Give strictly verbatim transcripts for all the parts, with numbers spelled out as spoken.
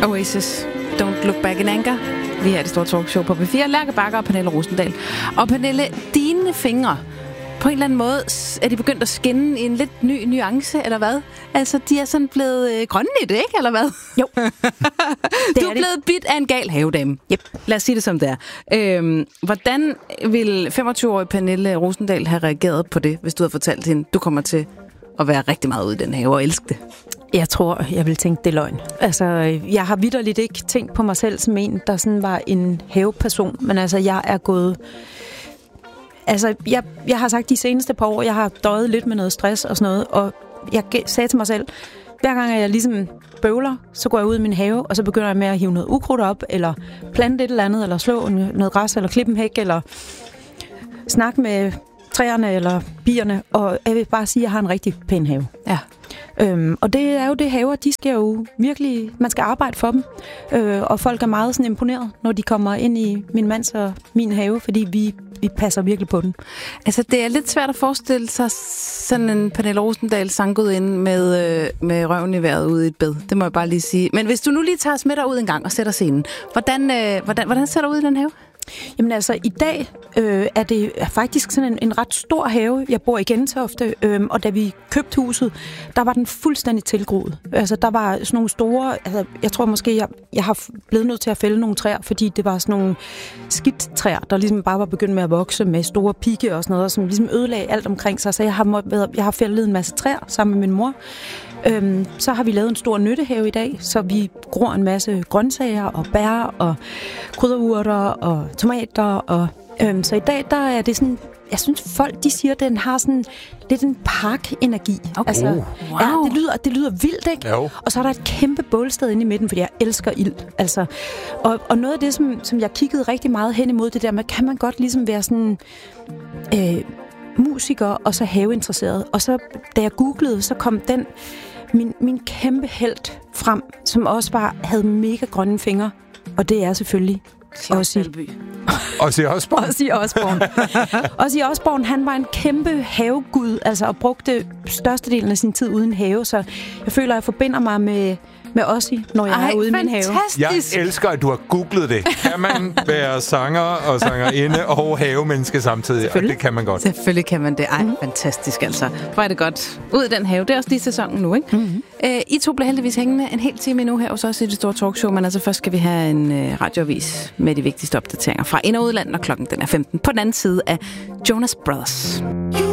Oasis, Don't Look Back in Anger. Vi er det store talkshow på P fire. Lærke Bagger og Pernille Rosendahl. Og Pernille, dine fingre, på en eller anden måde, er de begyndt at skinne i en lidt ny nuance, eller hvad? Altså, de er sådan blevet øh, grønne i det, ikke? Eller hvad? Jo. Du er, er blevet bidt af en gal havedame. Yep. Lad os sige det som det er. Øhm, hvordan vil femogtyve-årige Pernille Rosendahl have reageret på det, hvis du havde fortalt hende, du kommer til at være rigtig meget ude i den have og elske det? Jeg tror, jeg vil tænke, det er løgn. Altså, jeg har vitterligt ikke tænkt på mig selv som en, der sådan var en haveperson. Men altså, jeg er gået... Altså, jeg, jeg har sagt de seneste par år, jeg har døjet lidt med noget stress og sådan noget. Og jeg sagde til mig selv, hver gang jeg ligesom bøvler, så går jeg ud i min have, og så begynder jeg med at hive noget ukrudt op, eller plante et eller andet, eller slå noget græs, eller klippe en hæk, eller snakke med træerne eller bierne. Og jeg vil bare sige, at jeg har en rigtig pæn have. Ja. Øhm, og det er jo det haver, de skal jo virkelig, man skal arbejde for dem. Øh, og folk er meget sådan imponeret, når de kommer ind i min mands og min have, fordi vi, vi passer virkelig på den. Altså, det er lidt svært at forestille sig sådan en Pernille Rosendahl sanggud ind med, øh, med røven i vejret ude i et bed. Det må jeg bare lige sige. Men hvis du nu lige tager os med derud en gang og sætter scenen, hvordan, øh, hvordan, hvordan ser du ud i den have? Jamen altså, i dag øh, er det faktisk sådan en, en ret stor have. Jeg bor i Gentofte, øh, og da vi købte huset, der var den fuldstændig tilgroet. Altså, der var sådan nogle store... Altså, jeg tror måske, jeg, jeg har blevet nødt til at fælde nogle træer, fordi det var sådan nogle skidt træer, der ligesom bare var begyndt med at vokse med store pigge og sådan noget, som ligesom ødelagde alt omkring sig. Så jeg har, jeg har fældet en masse træer sammen med min mor. Øhm, så har vi lavet en stor nyttehave i dag, så vi gror en masse grøntsager og bær og krydderurter og tomater. Og, øhm, så i dag, der er det sådan, jeg synes folk, de siger, at den har sådan lidt en park-energi. Okay. Altså, wow. Ja, det lyder, det lyder vildt, ikke? Jo. Og så er der et kæmpe bålsted inde i midten, fordi jeg elsker ild. Altså, og, og noget af det, som, som jeg kiggede rigtig meget hen imod, det der med, kan man godt ligesom være sådan... Øh, musiker og så haveinteresseret. Og så, da jeg googlede, så kom den... Min, min kæmpe helt frem, som også bare havde mega grønne fingre. Og det er selvfølgelig Ozzy. Ozzy Osbourne. Ozzy Osbourne. Ozzy Osbourne, han var en kæmpe havegud, altså, og brugte størstedelen af sin tid uden have. Så jeg føler, at jeg forbinder mig med, med Ozzy, når jeg Ej, er ude i min have. Jeg elsker, at du har googlet det. Kan man være sanger og sangerinde og havemenneske samtidig? Og det kan man godt. Selvfølgelig kan man det. Ej, mm-hmm. fantastisk altså. Hvor er det godt. Ud i den have. Det er også lige sæsonen nu, ikke? Mm-hmm. Æ, I to bliver heldigvis hængende en hel time nu her, og så også i det store talkshow. Men altså først skal vi have en øh, radioavis med de vigtigste opdateringer fra ind- og udland, og klokken den er femten. På den anden side af Jonas Brothers.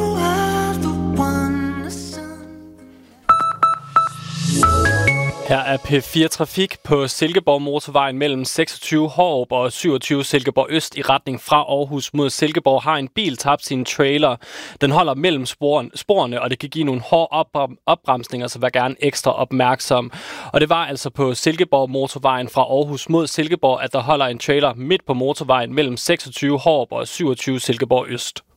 Her er P fire Trafik på Silkeborg Motorvejen mellem seksogtyve Hårup og syvogtyve Silkeborg Øst i retning fra Aarhus mod Silkeborg har en bil tabt sin trailer. Den holder mellem sporene, og det kan give nogle hårde opbremsninger, så vær gerne ekstra opmærksom. Og det var altså på Silkeborg Motorvejen fra Aarhus mod Silkeborg, at der holder en trailer midt på motorvejen mellem seksogtyve Hårup og syvogtyve Silkeborg Øst.